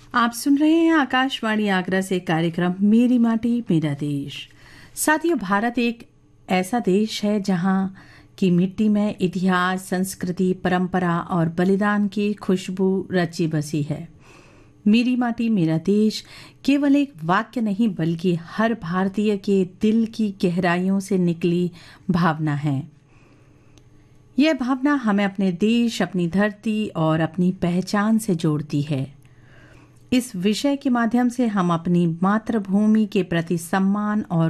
आप सुन रहे हैं आकाशवाणी आगरा से कार्यक्रम मेरी माटी मेरा देश। साथियों, भारत एक ऐसा देश है जहां की मिट्टी में इतिहास, संस्कृति, परंपरा और बलिदान की खुशबू रची बसी है। मेरी माटी मेरा देश केवल एक वाक्य नहीं बल्कि हर भारतीय के दिल की गहराइयों से निकली भावना है। यह भावना हमें अपने देश, अपनी धरती और अपनी पहचान से जोड़ती है। इस विषय के माध्यम से हम अपनी मातृभूमि के प्रति सम्मान और